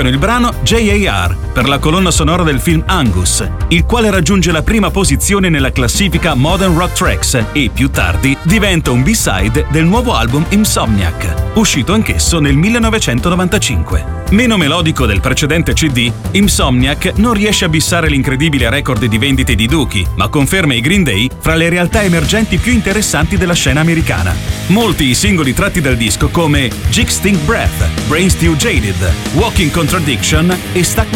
indicano il brano J.A.R. per la colonna sonora del film Angus, il quale raggiunge la prima posizione nella classifica Modern Rock Tracks e più tardi diventa un B-side del nuovo album Insomniac, uscito anch'esso nel 1995. Meno melodico del precedente CD, Insomniac non riesce a bissare l'incredibile record di vendite di Dookie, ma conferma i Green Day fra le realtà emergenti più interessanti della scena americana. Molti i singoli tratti dal disco come Jig Stink Breath, Brain Stew Jaded, Walking Contradiction e Stuck